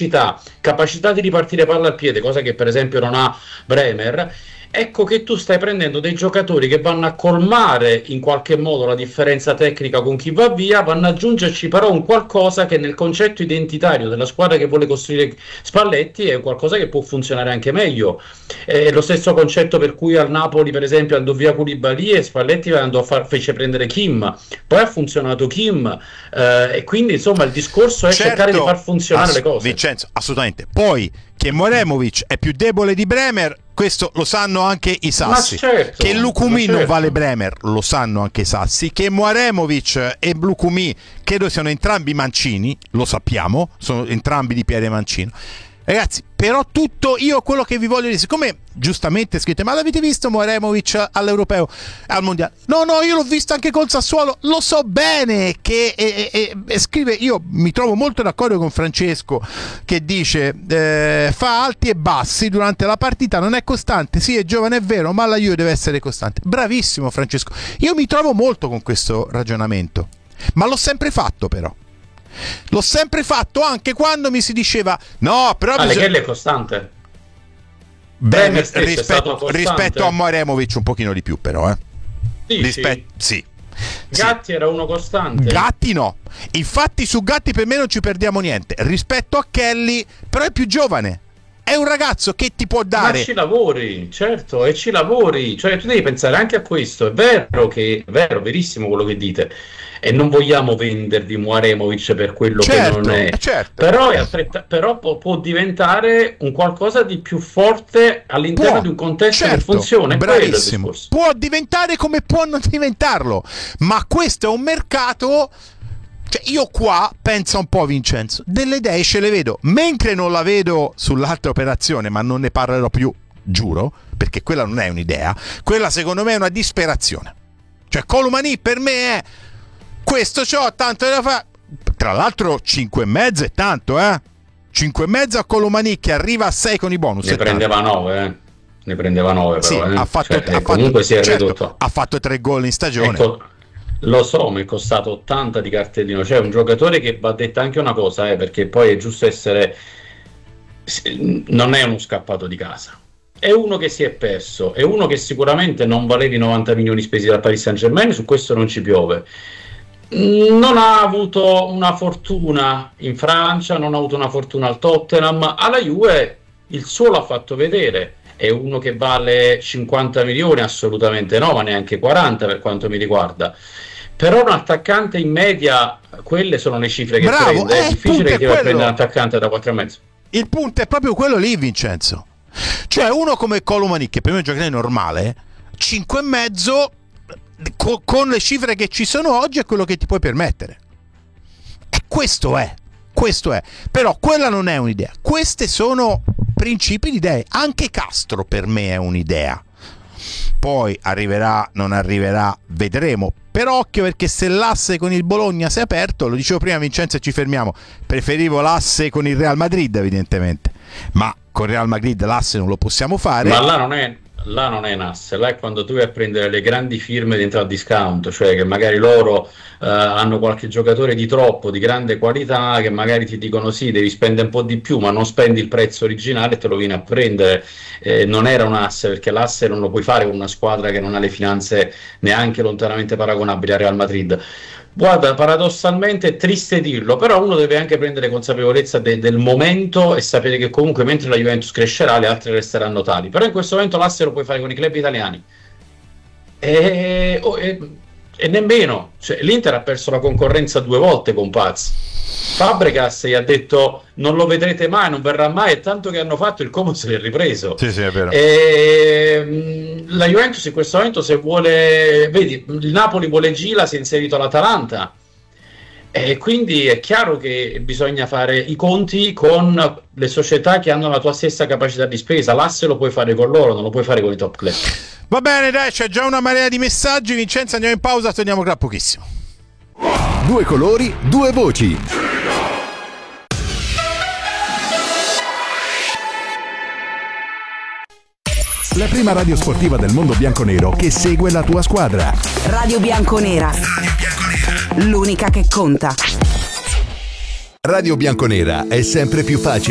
fisicità, capacità di ripartire palla al piede, cosa che per esempio non ha Bremer, ecco che tu stai prendendo dei giocatori che vanno a colmare in qualche modo la differenza tecnica con chi va via, vanno ad aggiungerci però un qualcosa che nel concetto identitario della squadra che vuole costruire Spalletti è qualcosa che può funzionare anche meglio. Lo stesso concetto per cui al Napoli per esempio andò via Koulibaly e Spalletti fece prendere Kim, poi ha funzionato Kim, e quindi insomma il discorso è cercare di far funzionare le cose. Vincenzo, assolutamente. Poi che Moremovic è più debole di Bremer, questo lo sanno anche i sassi. Certo, che Lukumi non vale Bremer, lo sanno anche i sassi. Che Moremovic e Lukumi credo siano entrambi mancini, lo sappiamo, sono entrambi di piede mancino. Ragazzi, però tutto, io quello che vi voglio dire, siccome giustamente scrivete, ma l'avete visto Moremovic all'Europeo, al Mondiale? No, io l'ho visto anche col Sassuolo, lo so bene che scrive, io mi trovo molto d'accordo con Francesco che dice fa alti e bassi durante la partita, non è costante, sì è giovane è vero, ma la Juve deve essere costante. Bravissimo Francesco, io mi trovo molto con questo ragionamento, ma l'ho sempre fatto però. L'ho sempre fatto anche quando mi si diceva no, però Lechelli è costante. Beh, rispetto a Moremovic un pochino di più però sì. Gatti era uno costante. Gatti no, infatti su Gatti per me non ci perdiamo niente. Rispetto a Kelly però è più giovane, è un ragazzo che ti può dare. Ma ci lavori, certo, e ci lavori, cioè tu devi pensare anche a questo. È vero, verissimo quello che dite, e non vogliamo vendervi Moremovic per quello che non è, certo. Però può diventare un qualcosa di più forte all'interno di un contesto che funziona. Bravissimo, può diventare come può non diventarlo, ma questo è un mercato. Cioè io qua, pensa un po' Vincenzo, delle idee ce le vedo, mentre non la vedo sull'altra operazione, ma non ne parlerò più, giuro, perché quella non è un'idea, quella secondo me è una disperazione. Cioè Colomani per me è questo, c'ho tanto da fare, tra l'altro 5,5 è tanto, 5,5 a Colomani che arriva a 6 con i bonus. Ne prendeva 9, però. Sì, comunque si è ridotto. Ha fatto 3 gol in stagione. Ecco, lo so, mi è costato 80 di cartellino. Cioè un giocatore che va detta anche una cosa, perché poi è giusto essere, non è uno scappato di casa, è uno che si è perso, è uno che sicuramente non valeva i 90 milioni spesi dal Paris Saint-Germain, su questo non ci piove. Non ha avuto una fortuna in Francia, non ha avuto una fortuna al Tottenham, alla Juve il suo l'ha fatto vedere. È uno che vale 50 milioni? Assolutamente no, ma neanche 40 per quanto mi riguarda. Però un attaccante in media, quelle sono le cifre che prende. È difficile che ti va a prendere un attaccante da 4,5. Il punto è proprio quello lì, Vincenzo. Cioè uno come Colomani, che per me è un giocatore normale, 5,5 con le cifre che ci sono oggi è quello che ti puoi permettere. E questo è. Però quella non è un'idea. Queste sono principi di idee. Anche Castro per me è un'idea. Poi arriverà, non arriverà, vedremo. Però occhio, perché se l'asse con il Bologna si è aperto, lo dicevo prima Vincenzo e ci fermiamo, preferivo l'asse con il Real Madrid evidentemente, ma con Real Madrid l'asse non lo possiamo fare. Ma là non è un asse, là è quando tu vai a prendere le grandi firme dentro al discount, cioè che magari loro hanno qualche giocatore di troppo, di grande qualità, che magari ti dicono sì, devi spendere un po' di più, ma non spendi il prezzo originale e te lo vieni a prendere. Non era un asse, perché l'asse non lo puoi fare con una squadra che non ha le finanze neanche lontanamente paragonabili a Real Madrid. Guarda, paradossalmente è triste dirlo, però uno deve anche prendere consapevolezza del momento e sapere che comunque mentre la Juventus crescerà le altre resteranno tali. Però in questo momento l'asse lo puoi fare con i club italiani e nemmeno, cioè, l'Inter ha perso la concorrenza 2 volte con Paz. Fabregas gli ha detto non lo vedrete mai, non verrà mai, e tanto che hanno fatto il Como se l'è ripreso. Sì, è vero. La Juventus in questo momento, se vuole, vedi, il Napoli vuole Gila, si è inserito all'Atalanta, e quindi è chiaro che bisogna fare i conti con le società che hanno la tua stessa capacità di spesa. L'asse lo puoi fare con loro, non lo puoi fare con i top club. Va bene, dai, c'è già una marea di messaggi. Vincenzo, andiamo in pausa, torniamo tra pochissimo. 2 colori, 2 voci. La prima radio sportiva del mondo bianconero che segue la tua squadra. Radio Bianconera. L'unica che conta. Radio Bianconera è sempre più facile